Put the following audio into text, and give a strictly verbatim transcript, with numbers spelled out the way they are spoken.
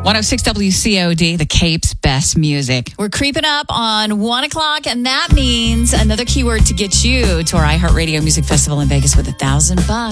one oh six W C O D, the Cape's best music. We're creeping up on one o'clock, and that means another keyword to get you to our iHeartRadio Music Festival in Vegas with a thousand bucks.